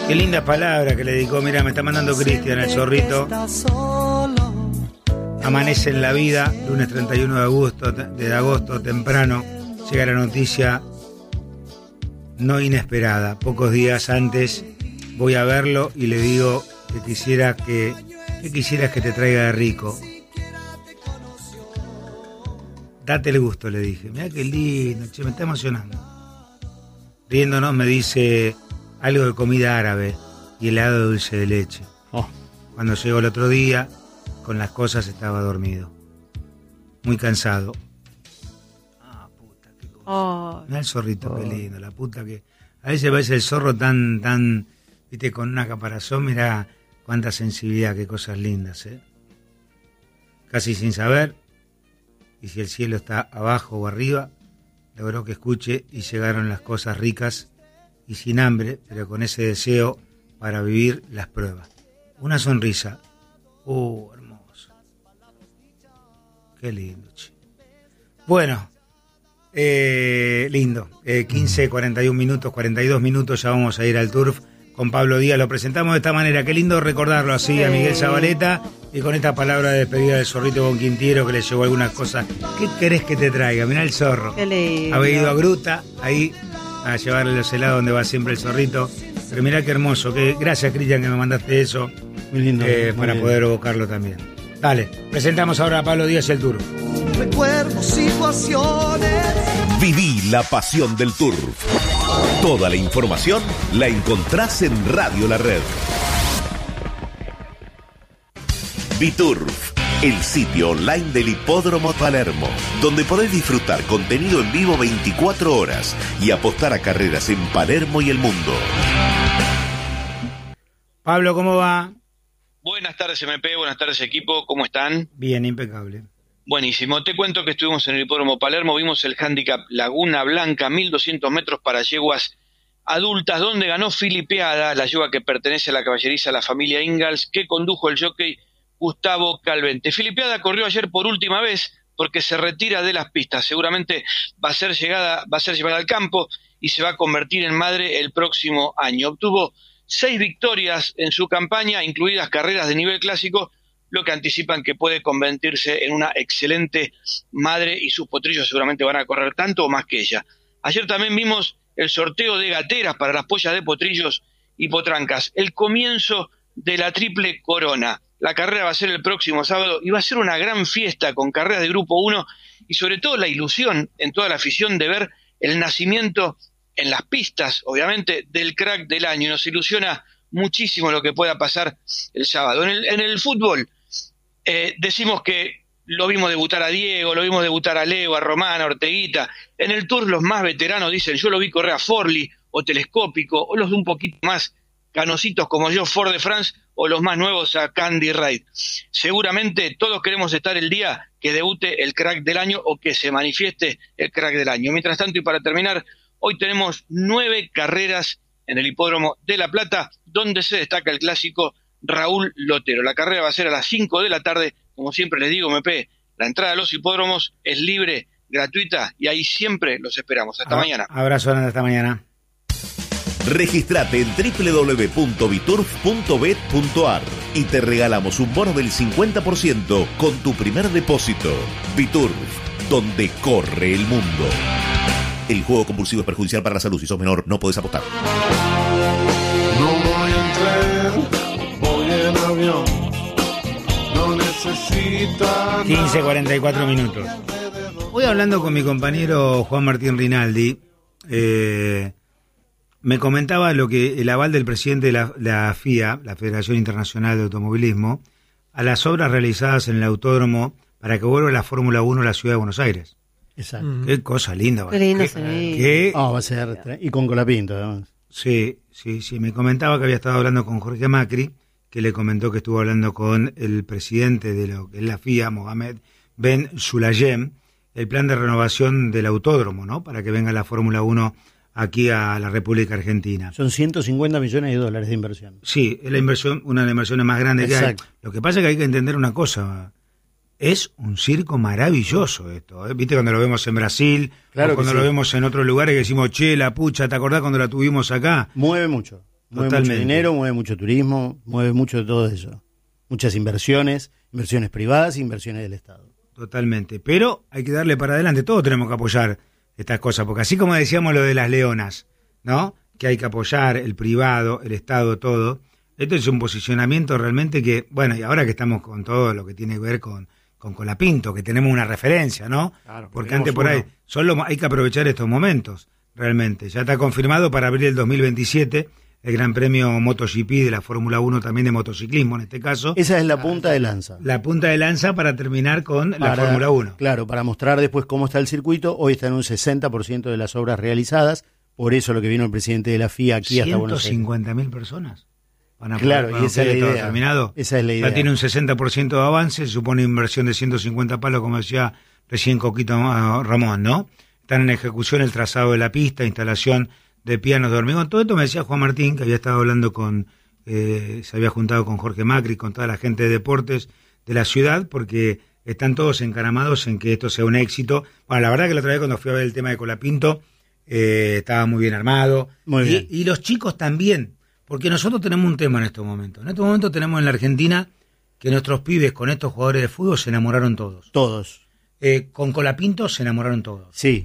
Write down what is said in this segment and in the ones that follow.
Qué lindas palabras que le dedicó. Mira, me está mandando Cristian, el zorrito. Amanece en la vida, lunes 31 de agosto, temprano, llega la noticia no inesperada. Pocos días antes voy a verlo y le digo que quisieras que te traiga de rico. Date el gusto, le dije. Mirá qué lindo, che, me está emocionando. Riéndonos me dice algo de comida árabe y helado de dulce de leche. Cuando llegó el otro día, con las cosas estaba dormido. Muy cansado. Puta, qué cosa. Mirá el zorrito, qué lindo, la puta que... A veces parece el zorro tan, viste, con una caparazón, mirá cuánta sensibilidad, qué cosas lindas, Casi sin saber, y si el cielo está abajo o arriba, logró que escuche y llegaron las cosas ricas y sin hambre, pero con ese deseo para vivir las pruebas. Una sonrisa. Hermoso. Qué lindo, che. Bueno, lindo. 15, 41 minutos, 42 minutos, ya vamos a ir al Turf con Pablo Díaz. Lo presentamos de esta manera. Qué lindo recordarlo así a Miguel Zabaleta y con esta palabra de despedida del zorrito con Quintiero que le llevó algunas cosas. ¿Qué querés que te traiga? Mirá el zorro. Qué lindo. Había ido a Gruta, ahí a llevarle los helados donde va siempre el zorrito. Pero mirá qué hermoso. Gracias, Cristian, que me mandaste eso. Muy lindo. Para poder evocarlo también. Dale, presentamos ahora a Pablo Díaz y el Turf. Recuerdo situaciones. Viví la pasión del Turf. Toda la información la encontrás en Radio La Red. Biturf, el sitio online del Hipódromo Palermo, donde podés disfrutar contenido en vivo 24 horas y apostar a carreras en Palermo y el mundo. Pablo, ¿cómo va? Buenas tardes, MP, buenas tardes, equipo, ¿cómo están? Bien, impecable. Buenísimo, te cuento que estuvimos en el Hipódromo Palermo, vimos el handicap Laguna Blanca, 1200 metros para yeguas adultas, donde ganó Filipeada, la yegua que pertenece a la caballeriza de la familia Ingalls, que condujo el jockey Gustavo Calvente. Filipeada corrió ayer por última vez porque se retira de las pistas, seguramente va a ser llevada al campo y se va a convertir en madre el próximo año. Obtuvo 6 victorias en su campaña, incluidas carreras de nivel clásico, lo que anticipan que puede convertirse en una excelente madre y sus potrillos seguramente van a correr tanto o más que ella. Ayer también vimos el sorteo de gateras para las pollas de potrillos y potrancas, el comienzo de la triple corona. La carrera va a ser el próximo sábado y va a ser una gran fiesta con carreras de Grupo 1 y sobre todo la ilusión en toda la afición de ver el nacimiento en las pistas, obviamente, del crack del año. Y nos ilusiona muchísimo lo que pueda pasar el sábado. En el fútbol decimos que lo vimos debutar a Diego, lo vimos debutar a Leo, a Román, a Orteguita. En el Tour los más veteranos dicen, yo lo vi correr a Forlì o Telescópico, o los de un poquito más canositos como yo, Ford de France, o los más nuevos a Candy Ride. Seguramente todos queremos estar el día que debute el crack del año o que se manifieste el crack del año. Mientras tanto, y para terminar, hoy tenemos 9 carreras en el Hipódromo de La Plata, donde se destaca el clásico Raúl Lotero. La carrera va a ser a las 5 de la tarde, como siempre les digo, MP, la entrada a los hipódromos es libre, gratuita, y ahí siempre los esperamos. Hasta mañana. Abrazo grande, hasta mañana. Registrate en www.biturf.bet.ar y te regalamos un bono del 50% con tu primer depósito. Biturf, donde corre el mundo. El juego compulsivo es perjudicial para la salud. Si sos menor, no podés apostar. No voy en tren, voy en avión. No necesito 15:44 minutos. Hoy hablando con mi compañero Juan Martín Rinaldi, me comentaba el aval del presidente de la FIA, la Federación Internacional de Automovilismo, a las obras realizadas en el autódromo para que vuelva la Fórmula 1 a la ciudad de Buenos Aires. Exacto. Qué cosa linda. Qué lindo se ve. Va a ser. Y con Colapinto, además. Sí. Me comentaba que había estado hablando con Jorge Macri, que le comentó que estuvo hablando con el presidente de lo que es la FIA, Mohamed Ben Sulayem, el plan de renovación del autódromo, ¿no? Para que venga la Fórmula 1 aquí a la República Argentina. Son $150 millones de inversión. Sí, es la inversión, una de las inversiones más grandes que hay. Lo que pasa es que hay que entender una cosa. Es un circo maravilloso esto, ¿eh? ¿Viste cuando lo vemos en Brasil? Claro, o cuando lo vemos en otros lugares que decimos, che, la pucha, ¿te acordás cuando la tuvimos acá? Mueve mucho. Mueve Totalmente. mucho dinero, mueve mucho turismo, mueve mucho de todo eso. Muchas inversiones privadas, inversiones del Estado. Totalmente. Pero hay que darle para adelante. Todos tenemos que apoyar estas cosas. Porque así como decíamos lo de las leonas, ¿no? Que hay que apoyar el privado, el Estado, todo. Esto es un posicionamiento realmente que, bueno, y ahora que estamos con todo lo que tiene que ver con Colapinto, que tenemos una referencia, ¿no? Claro, porque antes por ahí, solo hay que aprovechar estos momentos, realmente. Ya está confirmado para abril del 2027 el Gran Premio MotoGP de la Fórmula 1, también de motociclismo en este caso. Esa es la punta de lanza. La punta de lanza para terminar con la Fórmula 1. Claro, para mostrar después cómo está el circuito. Hoy está en un 60% de las obras realizadas. Por eso lo que vino el presidente de la FIA aquí hasta Buenos Aires. 150.000 personas. Van a Claro, poder, y esa es la todo idea. terminado. Esa es la idea. Ya tiene un 60% de avance, se supone inversión de 150 palos, como decía recién Coquito Ramón, ¿no? Están en ejecución el trazado de la pista, instalación de pianos de hormigón. Todo esto me decía Juan Martín, que había estado hablando se había juntado con Jorge Macri, con toda la gente de deportes de la ciudad, porque están todos encaramados en que esto sea un éxito. Bueno, la verdad que la otra vez cuando fui a ver el tema de Colapinto, estaba muy bien armado. Muy bien. Y los chicos también, porque nosotros tenemos un tema en estos momentos. En estos momentos tenemos en la Argentina que nuestros pibes con estos jugadores de fútbol se enamoraron todos. Todos. Con Colapinto se enamoraron todos. Sí.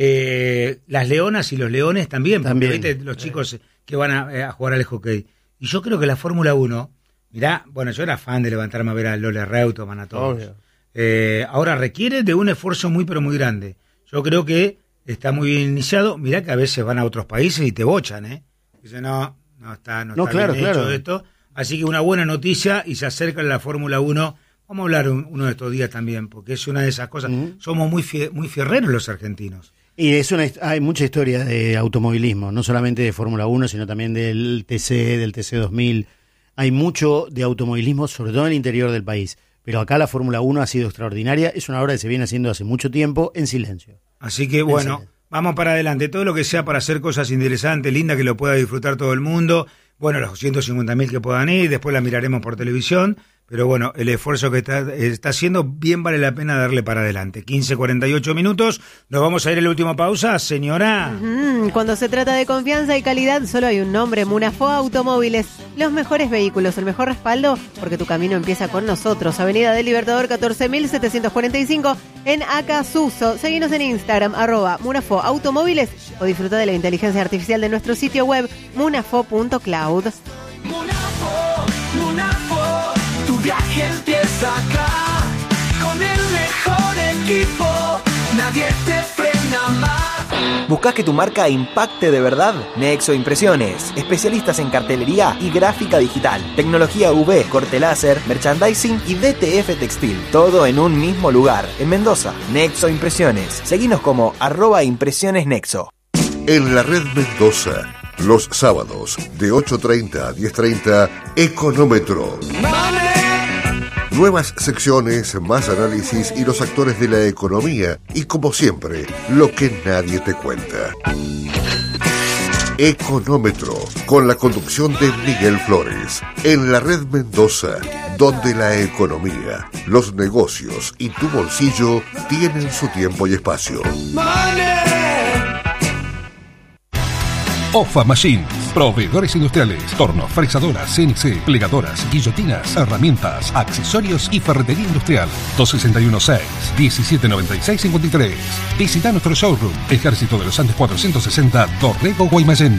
Las leonas y los leones también, porque También. ¿viste? Los chicos que van a jugar al hockey. Y yo creo que la Fórmula 1, mirá, bueno, yo era fan de levantarme a ver a Lola Reutemann, a todos. Ahora requiere de un esfuerzo muy, pero muy grande. Yo creo que está muy bien iniciado. Mirá que a veces van a otros países y te bochan, ¿eh? Dicen, no está claro, bien claro. hecho esto. Así que una buena noticia y se acerca la Fórmula 1. Vamos a hablar uno de estos días también, porque es una de esas cosas. Somos muy fierreros los argentinos. Y hay mucha historia de automovilismo, no solamente de Fórmula 1, sino también del TC, del TC2000. Hay mucho de automovilismo, sobre todo en el interior del país. Pero acá la Fórmula 1 ha sido extraordinaria. Es una obra que se viene haciendo hace mucho tiempo en silencio. Así que, bueno, vamos para adelante. Todo lo que sea para hacer cosas interesantes, lindas, que lo pueda disfrutar todo el mundo. Bueno, los 150.000 que puedan ir, después la miraremos por televisión. Pero bueno, el esfuerzo que está haciendo, bien vale la pena darle para adelante. 15:48 minutos. Nos vamos a ir a la última pausa, señora. Cuando se trata de confianza y calidad, solo hay un nombre: Munafo Automóviles. Los mejores vehículos, el mejor respaldo, porque tu camino empieza con nosotros. Avenida del Libertador 14.745 en Acasuso. Seguinos en Instagram, @Munafo Automóviles, o disfruta de la inteligencia artificial de nuestro sitio web, munafo.cloud. Munafo, tu viaje empieza acá. Con el mejor equipo, nadie te frena más. ¿Buscás que tu marca impacte de verdad? Nexo Impresiones, especialistas en cartelería y gráfica digital, tecnología UV, corte láser, merchandising y DTF Textil, todo en un mismo lugar, en Mendoza. Nexo Impresiones, seguinos como @impresionesnexo. En la red Mendoza, los sábados de 8:30 a 10:30, Económetro. Nuevas secciones, más análisis y los actores de la economía y, como siempre, lo que nadie te cuenta. Económetro, con la conducción de Miguel Flores, en la red Mendoza, donde la economía, los negocios y tu bolsillo tienen su tiempo y espacio. OFA Machines, proveedores industriales, tornos, fresadoras, CNC, plegadoras, guillotinas, herramientas, accesorios y ferretería industrial. 261-6-1796-53. Visita nuestro showroom, Ejército de los Andes 460, Dorrego, Guaymallén.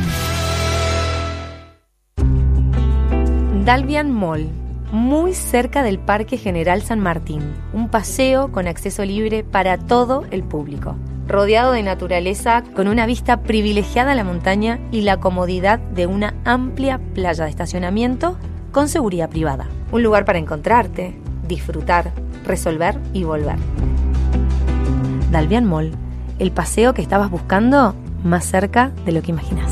Dalvian Mall, muy cerca del Parque General San Martín. Un paseo con acceso libre para todo el público. Rodeado de naturaleza, con una vista privilegiada a la montaña y la comodidad de una amplia playa de estacionamiento con seguridad privada. Un lugar para encontrarte, disfrutar, resolver y volver. Dalvian Mall, el paseo que estabas buscando más cerca de lo que imaginas.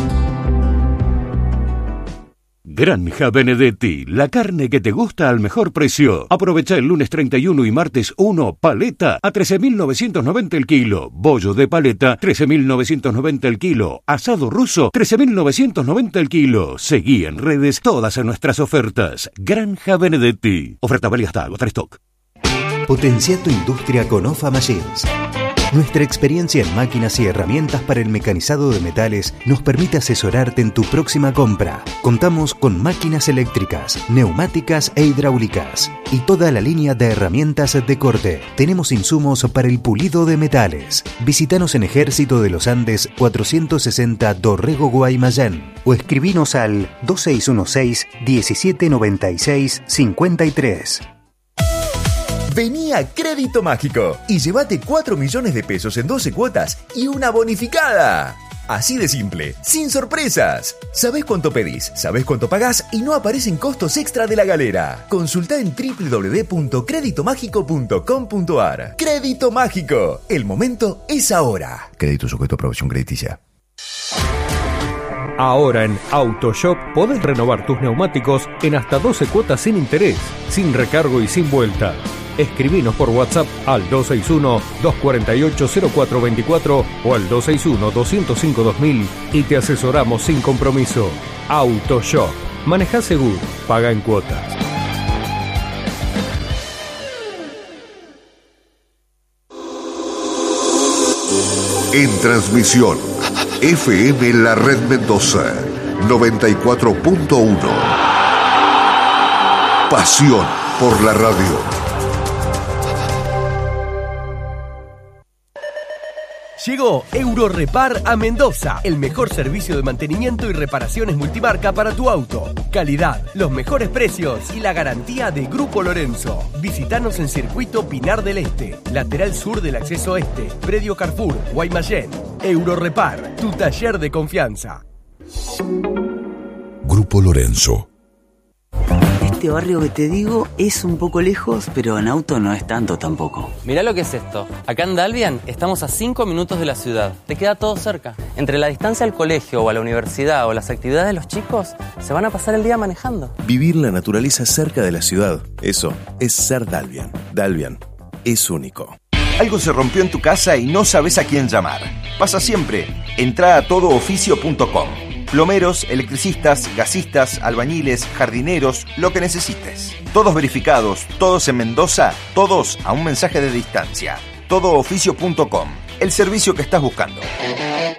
Granja Benedetti, la carne que te gusta al mejor precio. Aprovecha el lunes 31 y martes 1, paleta a 13.990 el kilo. Bollo de paleta, 13.990 el kilo. Asado ruso, 13.990 el kilo. Seguí en redes todas nuestras ofertas. Granja Benedetti. Oferta válida hasta agotar stock. Potencia tu industria con OFA Machines. Nuestra experiencia en máquinas y herramientas para el mecanizado de metales nos permite asesorarte en tu próxima compra. Contamos con máquinas eléctricas, neumáticas e hidráulicas y toda la línea de herramientas de corte. Tenemos insumos para el pulido de metales. Visítanos en Ejército de los Andes 460 Dorrego, Guaymallén, o escribinos al 2616 1796 53. Vení a Crédito Mágico y llévate 4 millones de pesos en 12 cuotas y una bonificada. Así de simple, sin sorpresas. Sabés cuánto pedís, sabés cuánto pagás y no aparecen costos extra de la galera. Consultá en www.creditomágico.com.ar. Crédito Mágico, el momento es ahora. Crédito sujeto a aprobación crediticia. Ahora en AutoShop podés renovar tus neumáticos en hasta 12 cuotas sin interés, sin recargo y sin vuelta. Escribinos por WhatsApp al 261-248-0424 o al 261-205-2000 y te asesoramos sin compromiso. AutoShop. Manejá seguro, paga en cuotas. En transmisión, FM La Red Mendoza, 94.1. Pasión por la radio. Llegó Eurorepar a Mendoza, el mejor servicio de mantenimiento y reparaciones multimarca para tu auto. Calidad, los mejores precios y la garantía de Grupo Lorenzo. Visítanos en Circuito Pinar del Este, lateral sur del acceso este, predio Carrefour, Guaymallén. Eurorepar, tu taller de confianza. Grupo Lorenzo. Este barrio que te digo es un poco lejos, pero en auto no es tanto tampoco. Mirá lo que es esto. Acá en Dalvian estamos a 5 minutos de la ciudad. Te queda todo cerca. Entre la distancia al colegio o a la universidad o las actividades de los chicos, se van a pasar el día manejando. Vivir la naturaleza cerca de la ciudad. Eso es ser Dalvian. Dalvian es único. Algo se rompió en tu casa y no sabes a quién llamar. Pasa siempre. Entrá a todooficio.com. Plomeros, electricistas, gasistas, albañiles, jardineros, lo que necesites. Todos verificados, todos en Mendoza, todos a un mensaje de distancia. Todooficio.com, el servicio que estás buscando.